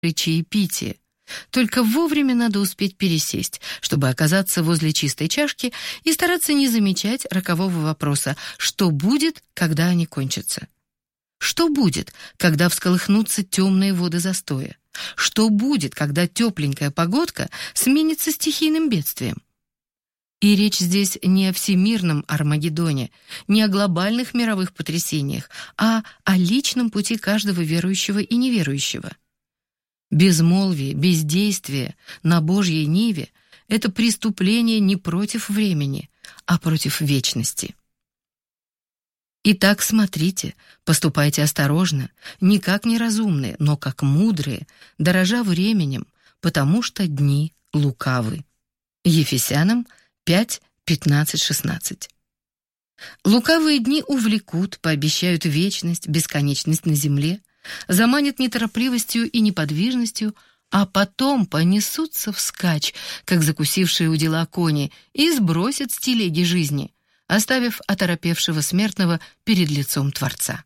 чаепитие. Только вовремя надо успеть пересесть, чтобы оказаться возле чистой чашки и стараться не замечать рокового вопроса: что будет, когда они кончатся? Что будет, когда всколыхнутся темные воды застоя? Что будет, когда тепленькая погодка сменится стихийным бедствием? И речь здесь не о всемирном Армагеддоне, не о глобальных мировых потрясениях, а о личном пути каждого верующего и неверующего. Безмолвие, бездействие на Божьей ниве — это преступление не против времени, а против вечности. Итак, смотрите, поступайте осторожно, не как неразумные, но как мудрые, дорожа временем, потому что дни лукавы. Ефесянам 5, 15, 16. Лукавые дни увлекут, пообещают вечность, бесконечность на земле, заманят неторопливостью и неподвижностью, а потом понесутся вскачь, как закусившие удила кони, и сбросят с телеги жизни, оставив оторопевшего смертного перед лицом Творца.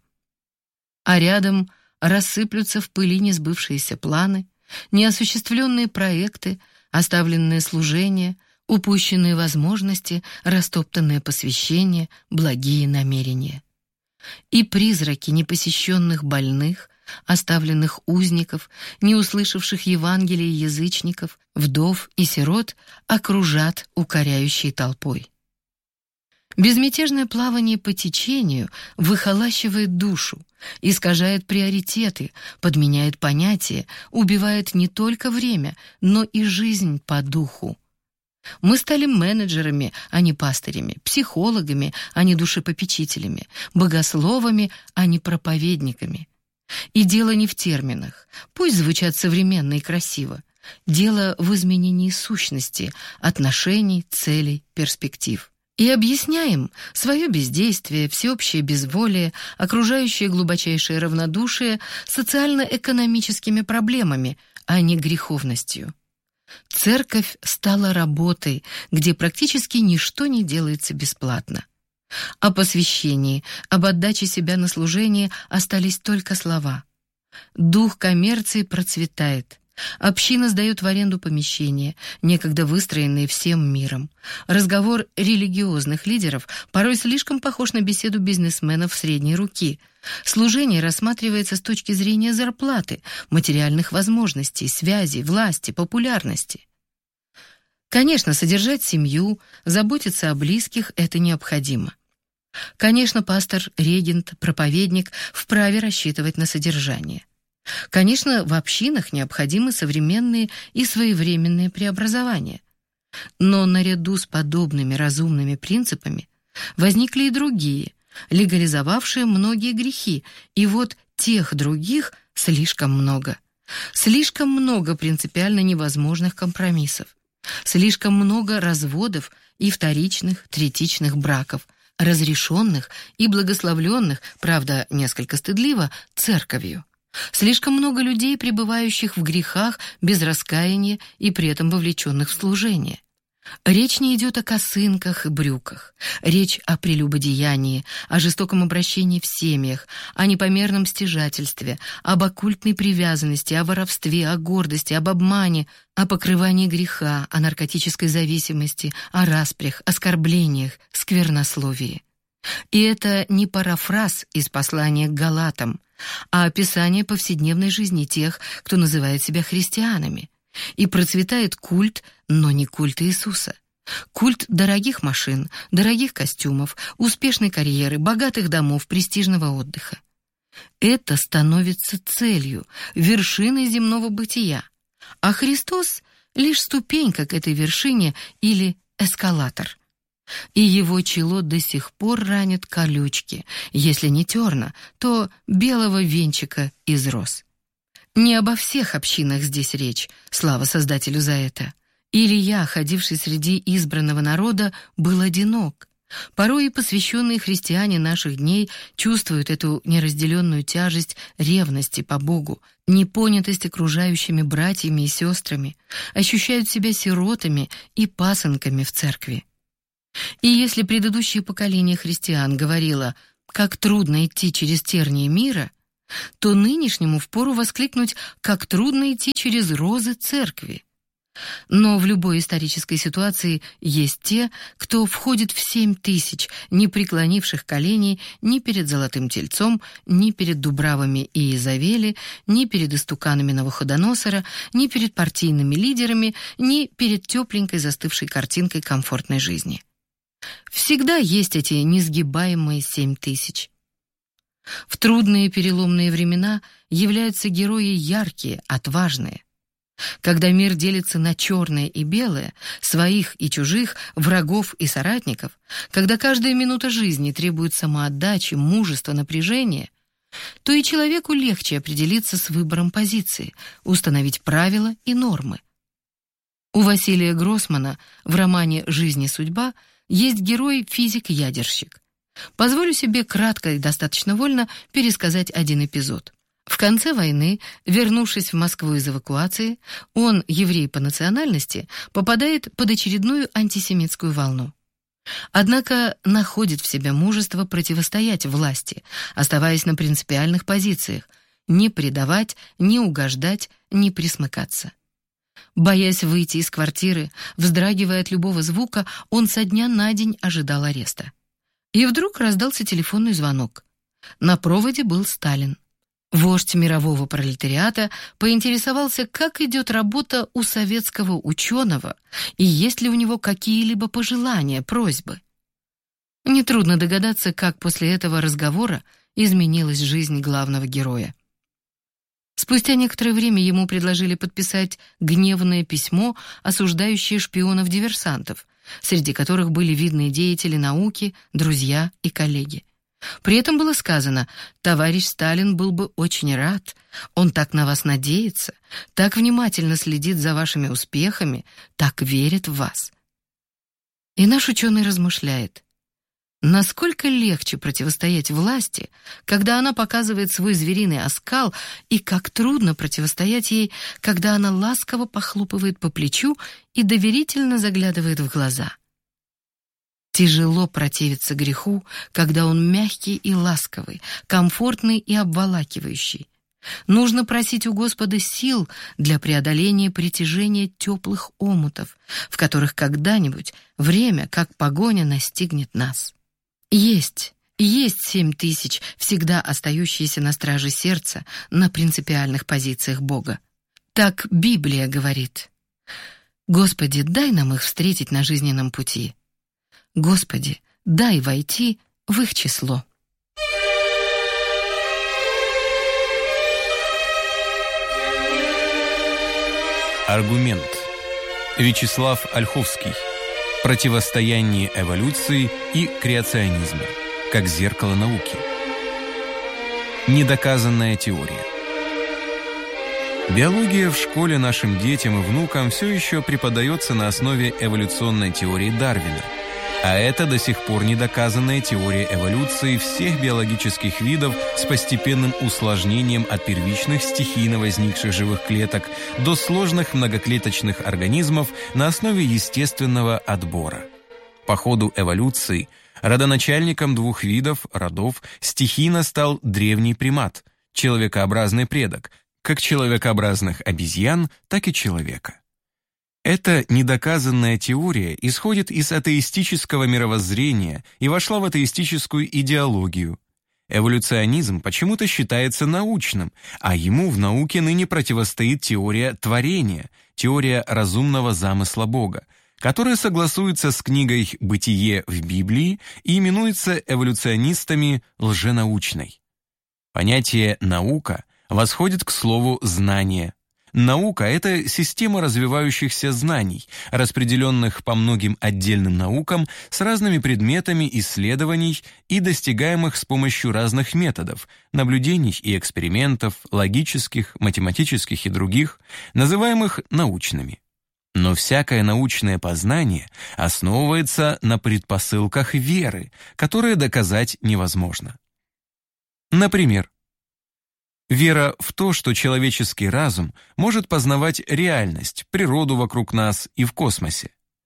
А рядом рассыплются в пыли несбывшиеся планы, неосуществленные проекты, оставленные служения, упущенные возможности, растоптанное посвящение, благие намерения. И призраки непосещенных больных, оставленных узников, не услышавших Евангелия язычников, вдов и сирот окружат укоряющей толпой. Безмятежное плавание по течению выхолащивает душу, искажает приоритеты, подменяет понятия, убивает не только время, но и жизнь по духу. Мы стали менеджерами, а не пастырями, психологами, а не душепопечителями, богословами, а не проповедниками. И дело не в терминах, пусть звучат современно и красиво. Дело в изменении сущности, отношений, целей, перспектив. И объясняем свое бездействие, всеобщее безволие, окружающее глубочайшее равнодушие социально-экономическими проблемами, а не греховностью. Церковь стала работой, где практически ничто не делается бесплатно. О посвящении, об отдаче себя на служение остались только слова. Дух коммерции процветает. Община сдает в аренду помещения, некогда выстроенные всем миром. Разговор религиозных лидеров порой слишком похож на беседу бизнесменов средней руки. Служение рассматривается с точки зрения зарплаты, материальных возможностей, связей, власти, популярности. Конечно, содержать семью, заботиться о близких — это необходимо. Конечно, пастор, регент, проповедник вправе рассчитывать на содержание. Конечно, в общинах необходимы современные и своевременные преобразования. Но наряду с подобными разумными принципами возникли и другие, легализовавшие многие грехи, и вот тех других слишком много. Слишком много принципиально невозможных компромиссов. Слишком много разводов и вторичных, третичных браков, разрешенных и благословленных, правда, несколько стыдливо, церковью. Слишком много людей, пребывающих в грехах без раскаяния и при этом вовлеченных в служение. Речь не идет о косынках и брюках. Речь о прелюбодеянии, о жестоком обращении в семьях, о непомерном стяжательстве, об оккультной привязанности, о воровстве, о гордости, об обмане, о покрывании греха, о наркотической зависимости, о распрях, оскорблениях, сквернословии. И это не парафраз из послания к Галатам, а описание повседневной жизни тех, кто называет себя христианами. И процветает культ, но не культ Иисуса. Культ дорогих машин, дорогих костюмов, успешной карьеры, богатых домов, престижного отдыха. Это становится целью, вершиной земного бытия. А Христос — лишь ступенька к этой вершине или эскалатор. И его чело до сих пор ранят колючки, если не терна, то белого венчика из роз. Не обо всех общинах здесь речь, слава Создателю за это. Илия, ходивший среди избранного народа, был одинок. Порой и посвященные христиане наших дней чувствуют эту неразделенную тяжесть ревности по Богу, непонятость окружающими братьями и сестрами, ощущают себя сиротами и пасынками в церкви. И если предыдущее поколение христиан говорило, как трудно идти через тернии мира, то нынешнему впору воскликнуть, как трудно идти через розы церкви. Но в любой исторической ситуации есть те, кто входит в 7000, не преклонивших коленей ни перед Золотым Тельцом, ни перед Дубравами и Иезавели, ни перед истуканами Навуходоносора, ни перед партийными лидерами, ни перед тепленькой застывшей картинкой комфортной жизни. Всегда есть эти несгибаемые 7000. В трудные переломные времена являются герои яркие, отважные. Когда мир делится на черное и белое, своих и чужих, врагов и соратников, когда каждая минута жизни требует самоотдачи, мужества, напряжения, то и человеку легче определиться с выбором позиции, установить правила и нормы. У Василия Гроссмана в романе «Жизнь и судьба» есть герой физик-ядерщик. Позволю себе кратко и достаточно вольно пересказать один эпизод. В конце войны, вернувшись в Москву из эвакуации, он, еврей по национальности, попадает под очередную антисемитскую волну. Однако находит в себе мужество противостоять власти, оставаясь на принципиальных позициях, не предавать, не угождать, не присмыкаться. Боясь выйти из квартиры, вздрагивая от любого звука, он со дня на день ожидал ареста. И вдруг раздался телефонный звонок. На проводе был Сталин. Вождь мирового пролетариата поинтересовался, как идет работа у советского ученого и есть ли у него какие-либо пожелания, просьбы. Нетрудно догадаться, как после этого разговора изменилась жизнь главного героя. Спустя некоторое время ему предложили подписать гневное письмо, осуждающее шпионов-диверсантов, среди которых были видные деятели науки, друзья и коллеги. При этом было сказано: «Товарищ Сталин был бы очень рад, он так на вас надеется, так внимательно следит за вашими успехами, так верит в вас». И наш ученый размышляет: насколько легче противостоять власти, когда она показывает свой звериный оскал, и как трудно противостоять ей, когда она ласково похлопывает по плечу и доверительно заглядывает в глаза. Тяжело противиться греху, когда он мягкий и ласковый, комфортный и обволакивающий. Нужно просить у Господа сил для преодоления притяжения теплых омутов, в которых когда-нибудь время, как погоня, настигнет нас. Есть 7000, всегда остающиеся на страже сердца, на принципиальных позициях Бога. Так Библия говорит. Господи, дай нам их встретить на жизненном пути. Господи, дай войти в их число. Аргумент. Вячеслав Ольховский. Противостояние эволюции и креационизма, как зеркало науки. Недоказанная теория. Биология в школе нашим детям и внукам все еще преподается на основе эволюционной теории Дарвина. А это до сих пор недоказанная теория эволюции всех биологических видов с постепенным усложнением от первичных стихийно возникших живых клеток до сложных многоклеточных организмов на основе естественного отбора. По ходу эволюции родоначальником двух видов, родов, стихийно стал древний примат, человекообразный предок, как человекообразных обезьян, так и человека. Эта недоказанная теория исходит из атеистического мировоззрения и вошла в атеистическую идеологию. Эволюционизм почему-то считается научным, а ему в науке ныне противостоит теория творения, теория разумного замысла Бога, которая согласуется с книгой «Бытие» в Библии и именуется эволюционистами лженаучной. Понятие «наука» восходит к слову «знание». Наука — это система развивающихся знаний, распределенных по многим отдельным наукам с разными предметами исследований и достигаемых с помощью разных методов, наблюдений и экспериментов, логических, математических и других, называемых научными. Но всякое научное познание основывается на предпосылках веры, которые доказать невозможно. Например, вера в то, что человеческий разум может познавать реальность, природу вокруг нас и в космосе.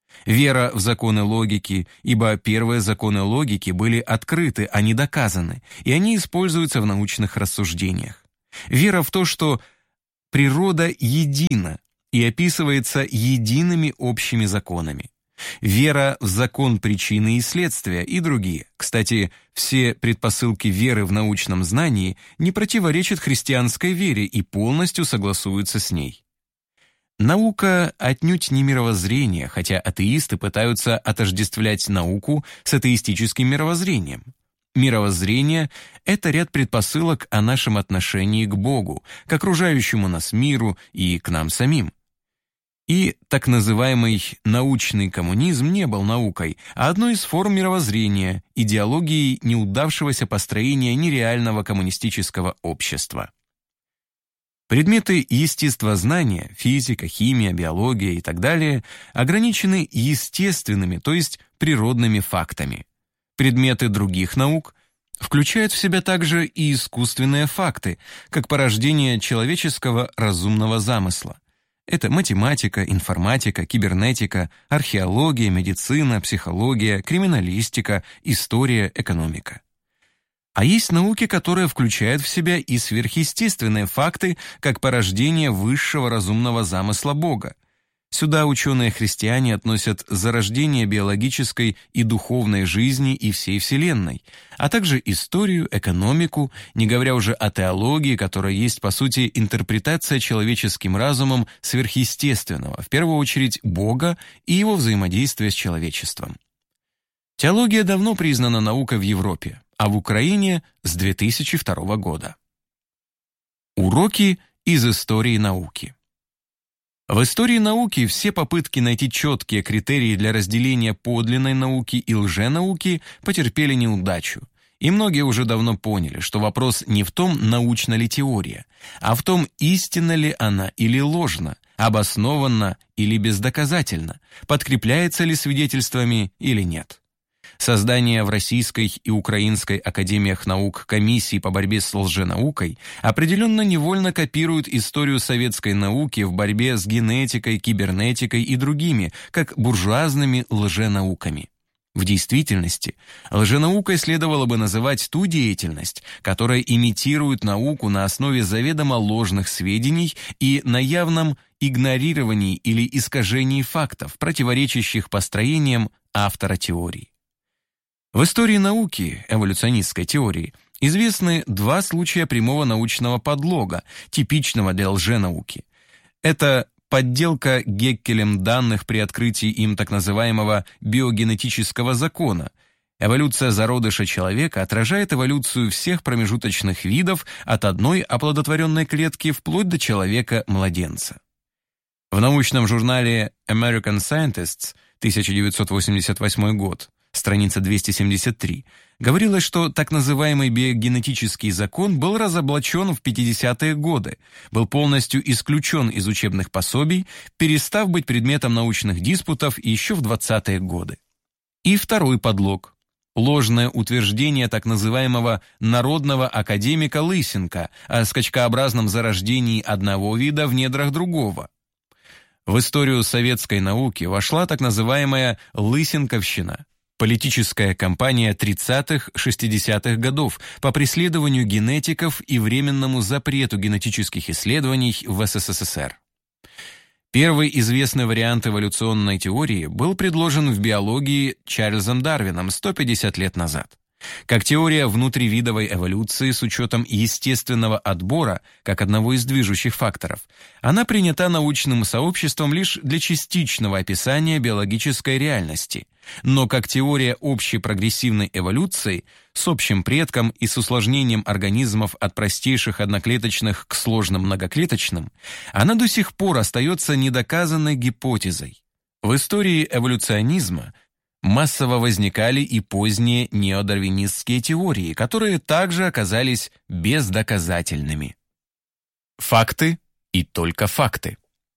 Вера в законы логики, ибо первые законы логики были открыты, а не доказаны, и они используются в научных рассуждениях. Вера в то, что природа едина и описывается едиными общими законами. Вера в закон причины и следствия и другие. Кстати, все предпосылки веры в научном знании не противоречат христианской вере и полностью согласуются с ней. Наука отнюдь не мировоззрение, хотя атеисты пытаются отождествлять науку с атеистическим мировоззрением. Мировоззрение — это ряд предпосылок о нашем отношении к Богу, к окружающему нас миру и к нам самим. И так называемый научный коммунизм не был наукой, а одной из форм мировоззрения, идеологией неудавшегося построения нереального коммунистического общества. Предметы естествознания, физика, химия, биология и так далее ограничены естественными, то есть природными фактами. Предметы других наук включают в себя также и искусственные факты, как порождение человеческого разумного замысла. Это математика, информатика, кибернетика, археология, медицина, психология, криминалистика, история, экономика. А есть науки, которые включают в себя и сверхъестественные факты, как порождение высшего разумного замысла Бога. Сюда ученые-христиане относят зарождение биологической и духовной жизни и всей Вселенной, а также историю, экономику, не говоря уже о теологии, которая есть, по сути, интерпретация человеческим разумом сверхъестественного, в первую очередь Бога и его взаимодействия с человечеством. Теология давно признана наукой в Европе, а в Украине с 2002 года. Уроки из истории науки. В истории науки все попытки найти четкие критерии для разделения подлинной науки и лженауки потерпели неудачу. И многие уже давно поняли, что вопрос не в том, научна ли теория, а в том, истинна ли она или ложна, обоснованна или бездоказательна, подкрепляется ли свидетельствами или нет. Создание в Российской и Украинской академиях наук комиссий по борьбе с лженаукой определенно невольно копирует историю советской науки в борьбе с генетикой, кибернетикой и другими, как буржуазными лженауками. В действительности, лженаукой следовало бы называть ту деятельность, которая имитирует науку на основе заведомо ложных сведений и на явном игнорировании или искажении фактов, противоречащих построениям автора теории. В истории науки, эволюционистской теории, известны два случая прямого научного подлога, типичного для лженауки. Это подделка Геккелем данных при открытии им так называемого биогенетического закона. Эволюция зародыша человека отражает эволюцию всех промежуточных видов от одной оплодотворенной клетки вплоть до человека-младенца. В научном журнале American Scientists, 1988 год, страница 273, говорилось, что так называемый биогенетический закон был разоблачен в 50-е годы, был полностью исключен из учебных пособий, перестав быть предметом научных диспутов еще в 20-е годы. И второй подлог – ложное утверждение так называемого народного академика Лысенко о скачкообразном зарождении одного вида в недрах другого. В историю советской науки вошла так называемая «лысенковщина», политическая кампания 30-х-60-х годов по преследованию генетиков и временному запрету генетических исследований в СССР. Первый известный вариант эволюционной теории был предложен в биологии Чарльзом Дарвином 150 лет назад. Как теория внутривидовой эволюции с учетом естественного отбора, как одного из движущих факторов, она принята научным сообществом лишь для частичного описания биологической реальности, но как теория общей прогрессивной эволюции с общим предком и с усложнением организмов от простейших одноклеточных к сложным многоклеточным, она до сих пор остается недоказанной гипотезой. В истории эволюционизма массово возникали и поздние неодарвинистские теории, которые также оказались бездоказательными. Факты и только факты.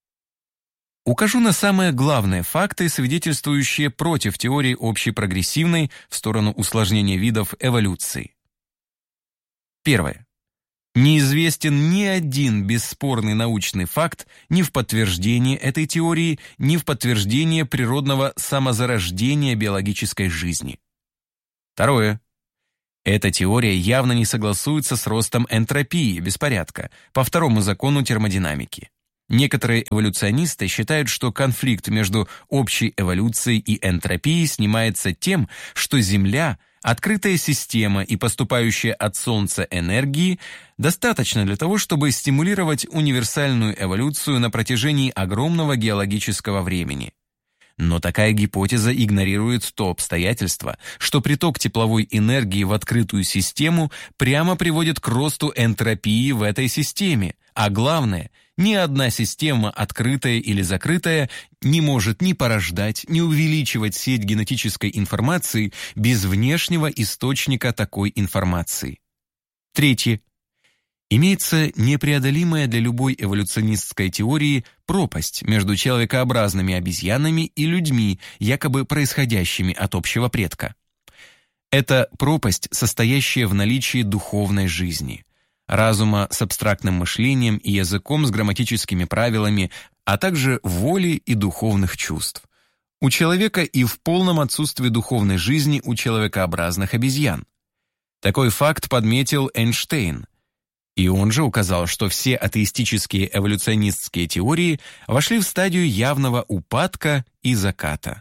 Укажу на самые главные факты, свидетельствующие против теории общей прогрессивной в сторону усложнения видов эволюции. Первое. Неизвестен ни один бесспорный научный факт ни в подтверждении этой теории, ни в подтверждении природного самозарождения биологической жизни. Второе. Эта теория явно не согласуется с ростом энтропии, беспорядка, по второму закону термодинамики. Некоторые эволюционисты считают, что конфликт между общей эволюцией и энтропией снимается тем, что Земля — открытая система и поступающая от Солнца энергии достаточно для того, чтобы стимулировать универсальную эволюцию на протяжении огромного геологического времени. Но такая гипотеза игнорирует то обстоятельство, что приток тепловой энергии в открытую систему прямо приводит к росту энтропии в этой системе, а главное, ни одна система, открытая или закрытая, не может ни порождать, ни увеличивать сеть генетической информации без внешнего источника такой информации. Третье. Имеется непреодолимая для любой эволюционистской теории пропасть между человекообразными обезьянами и людьми, якобы происходящими от общего предка. Это пропасть, состоящая в наличии духовной жизни, разума с абстрактным мышлением и языком с грамматическими правилами, а также воли и духовных чувств. У человека и в полном отсутствии духовной жизни у человекообразных обезьян. Такой факт подметил Эйнштейн. И он же указал, что все атеистические эволюционистские теории вошли в стадию явного упадка и заката.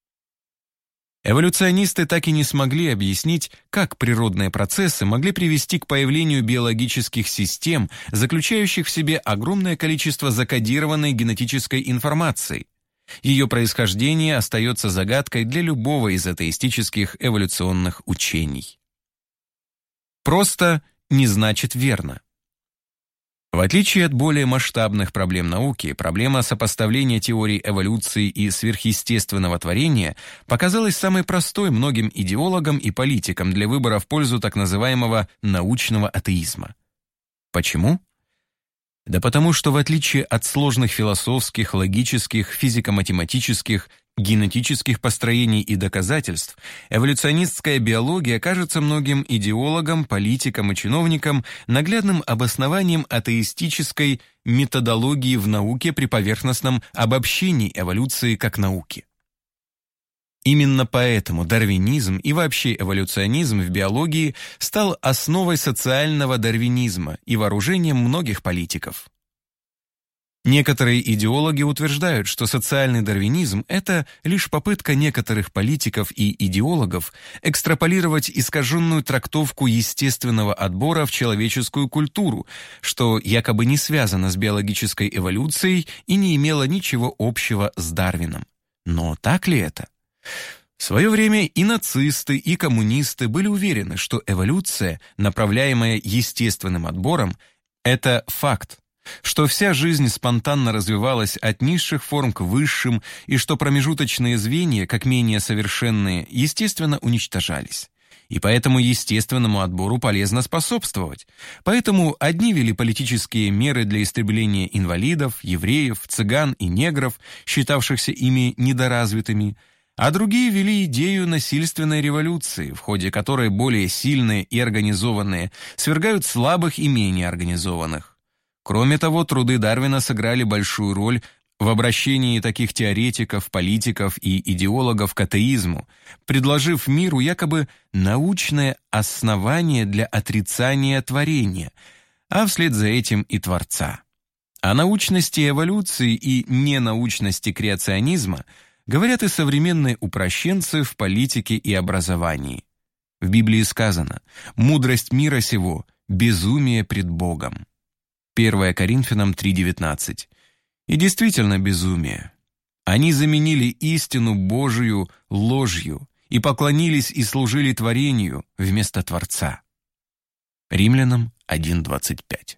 Эволюционисты так и не смогли объяснить, как природные процессы могли привести к появлению биологических систем, заключающих в себе огромное количество закодированной генетической информации. Ее происхождение остается загадкой для любого из атеистических эволюционных учений. Просто не значит верно. В отличие от более масштабных проблем науки, проблема сопоставления теорий эволюции и сверхъестественного творения показалась самой простой многим идеологам и политикам для выбора в пользу так называемого научного атеизма. Почему? Да потому что в отличие от сложных философских, логических, физико-математических, генетических построений и доказательств, эволюционистская биология кажется многим идеологам, политикам и чиновникам наглядным обоснованием атеистической методологии в науке при поверхностном обобщении эволюции как науки. Именно поэтому дарвинизм и вообще эволюционизм в биологии стал основой социального дарвинизма и вооружением многих политиков. Некоторые идеологи утверждают, что социальный дарвинизм – это лишь попытка некоторых политиков и идеологов экстраполировать искаженную трактовку естественного отбора в человеческую культуру, что якобы не связано с биологической эволюцией и не имело ничего общего с Дарвином. Но так ли это? В свое время и нацисты, и коммунисты были уверены, что эволюция, направляемая естественным отбором, это факт, что вся жизнь спонтанно развивалась от низших форм к высшим и что промежуточные звенья, как менее совершенные, естественно уничтожались. И поэтому естественному отбору полезно способствовать. Поэтому одни ввели политические меры для истребления инвалидов, евреев, цыган и негров, считавшихся ими недоразвитыми, а другие ввели идею насильственной революции, в ходе которой более сильные и организованные свергают слабых и менее организованных. Кроме того, труды Дарвина сыграли большую роль в обращении таких теоретиков, политиков и идеологов к атеизму, предложив миру якобы научное основание для отрицания творения, а вслед за этим и Творца. О научности эволюции и ненаучности креационизма говорят и современные упрощенцы в политике и образовании. В Библии сказано: «Мудрость мира сего – безумие пред Богом». 1 Коринфянам 3:19. И действительно безумие. Они заменили истину Божию ложью и поклонились и служили творению вместо Творца. Римлянам 1:25.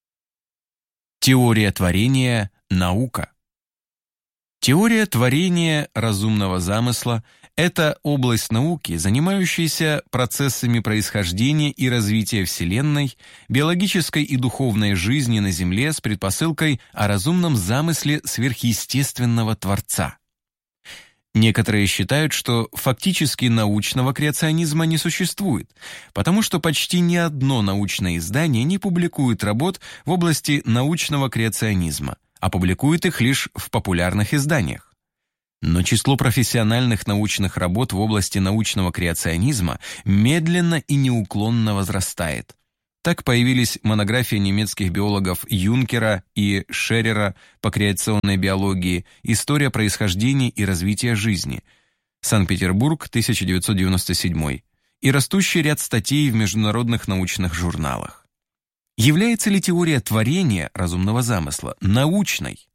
Теория творения – наука. Теория творения разумного замысла – это область науки, занимающаяся процессами происхождения и развития Вселенной, биологической и духовной жизни на Земле с предпосылкой о разумном замысле сверхъестественного Творца. Некоторые считают, что фактически научного креационизма не существует, потому что почти ни одно научное издание не публикует работ в области научного креационизма, а публикует их лишь в популярных изданиях. Но число профессиональных научных работ в области научного креационизма медленно и неуклонно возрастает. Так появились монографии немецких биологов Юнкера и Шерера по креационной биологии «История происхождения и развития жизни», Санкт-Петербург, 1997, и растущий ряд статей в международных научных журналах. Является ли теория творения разумного замысла научной?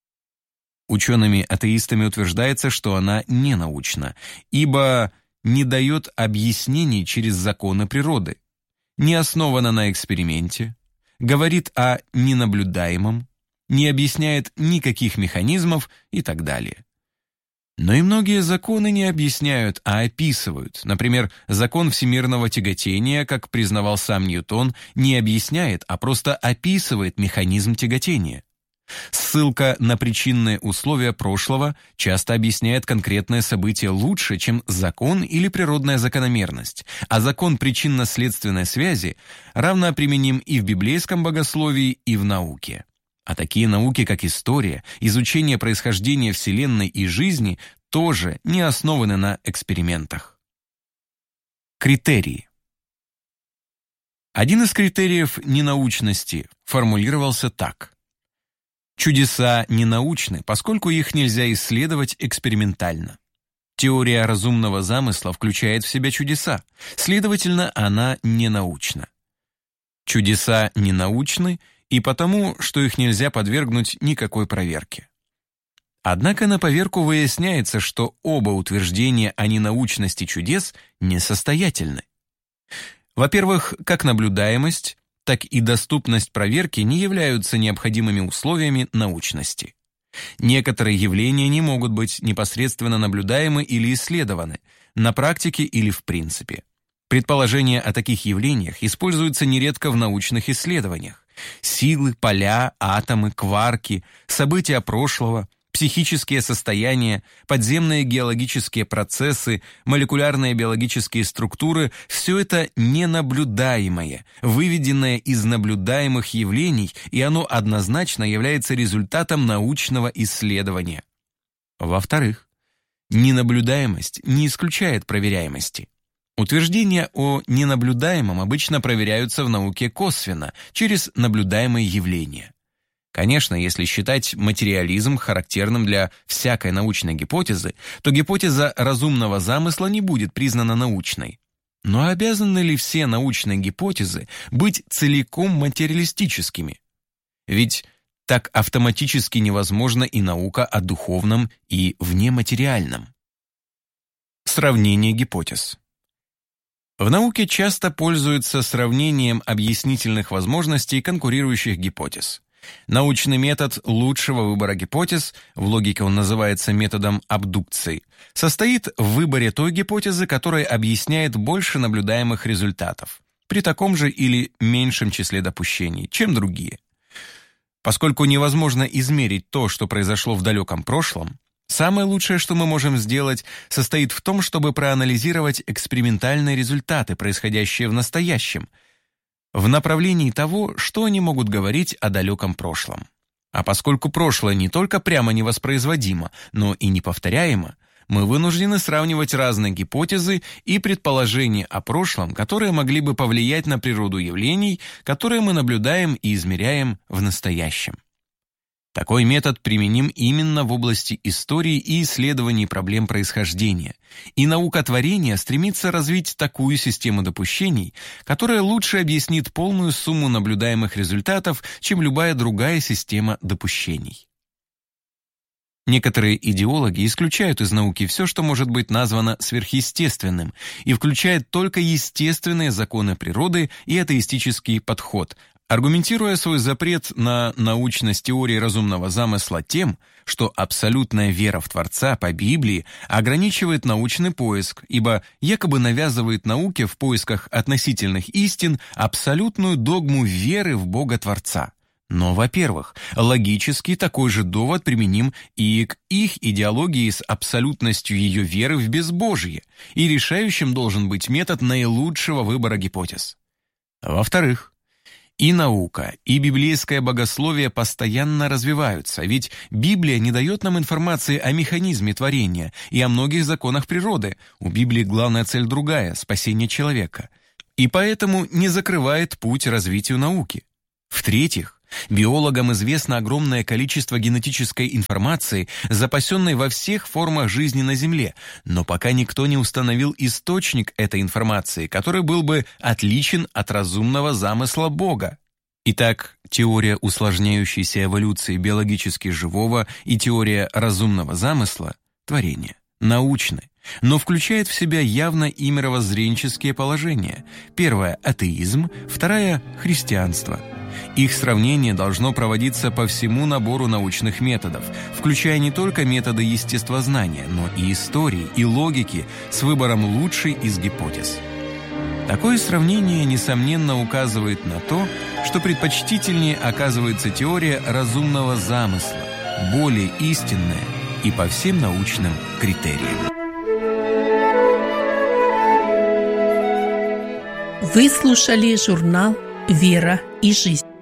Учеными-атеистами утверждается, что она не научна, ибо не дает объяснений через законы природы, не основана на эксперименте, говорит о ненаблюдаемом, не объясняет никаких механизмов и так далее. Но и многие законы не объясняют, а описывают. Например, закон всемирного тяготения, как признавал сам Ньютон, не объясняет, а просто описывает механизм тяготения. Ссылка на причинные условия прошлого часто объясняет конкретное событие лучше, чем закон или природная закономерность, а закон причинно-следственной связи равно применим и в библейском богословии, и в науке. А такие науки, как история, изучение происхождения Вселенной и жизни, тоже не основаны на экспериментах. Критерии. Один из критериев ненаучности формулировался так. Чудеса ненаучны, поскольку их нельзя исследовать экспериментально. Теория разумного замысла включает в себя чудеса, следовательно, она ненаучна. Чудеса ненаучны и потому, что их нельзя подвергнуть никакой проверке. Однако на поверку выясняется, что оба утверждения о ненаучности чудес несостоятельны. Во-первых, как наблюдаемость, так и доступность проверки не являются необходимыми условиями научности. Некоторые явления не могут быть непосредственно наблюдаемы или исследованы, на практике или в принципе. Предположения о таких явлениях используются нередко в научных исследованиях. Силы, поля, атомы, кварки, события прошлого, психические состояния, подземные геологические процессы, молекулярные биологические структуры – все это ненаблюдаемое, выведенное из наблюдаемых явлений, и оно однозначно является результатом научного исследования. Во-вторых, ненаблюдаемость не исключает проверяемости. Утверждения о ненаблюдаемом обычно проверяются в науке косвенно, через наблюдаемые явления. Конечно, если считать материализм характерным для всякой научной гипотезы, то гипотеза разумного замысла не будет признана научной. Но обязаны ли все научные гипотезы быть целиком материалистическими? Ведь так автоматически невозможна и наука о духовном и внематериальном. Сравнение гипотез. В науке часто пользуются сравнением объяснительных возможностей конкурирующих гипотез. Научный метод лучшего выбора гипотез, в логике он называется методом абдукции, состоит в выборе той гипотезы, которая объясняет больше наблюдаемых результатов, при таком же или меньшем числе допущений, чем другие. Поскольку невозможно измерить то, что произошло в далеком прошлом, самое лучшее, что мы можем сделать, состоит в том, чтобы проанализировать экспериментальные результаты, происходящие в настоящем, в направлении того, что они могут говорить о далеком прошлом. А поскольку прошлое не только прямо невоспроизводимо, но и неповторяемо, мы вынуждены сравнивать разные гипотезы и предположения о прошлом, которые могли бы повлиять на природу явлений, которые мы наблюдаем и измеряем в настоящем. Такой метод применим именно в области истории и исследований проблем происхождения, и наука творения стремится развить такую систему допущений, которая лучше объяснит полную сумму наблюдаемых результатов, чем любая другая система допущений. Некоторые идеологи исключают из науки все, что может быть названо сверхъестественным, и включают только естественные законы природы и атеистический подход, аргументируя свой запрет на научность теории разумного замысла тем, что абсолютная вера в Творца по Библии ограничивает научный поиск, ибо якобы навязывает науке в поисках относительных истин абсолютную догму веры в Бога-Творца. Но, во-первых, логически такой же довод применим и к их идеологии с абсолютностью ее веры в безбожие, и решающим должен быть метод наилучшего выбора гипотез. Во-вторых, и наука, и библейское богословие постоянно развиваются, ведь Библия не дает нам информации о механизме творения и о многих законах природы. У Библии главная цель другая – спасение человека. И поэтому не закрывает путь развитию науки. В-третьих, биологам известно огромное количество генетической информации, запасенной во всех формах жизни на Земле, но пока никто не установил источник этой информации, который был бы отличен от разумного замысла Бога. Итак, теория усложняющейся эволюции биологически живого и теория разумного замысла – творения – научны, но включает в себя явно и мировоззренческие положения. Первое – атеизм, второе – христианство. Их сравнение должно проводиться по всему набору научных методов, включая не только методы естествознания, но и истории, и логики с выбором лучшей из гипотез. Такое сравнение, несомненно, указывает на то, что предпочтительнее оказывается теория разумного замысла, более истинная и по всем научным критериям. Вы слушали журнал «Вера и жизнь».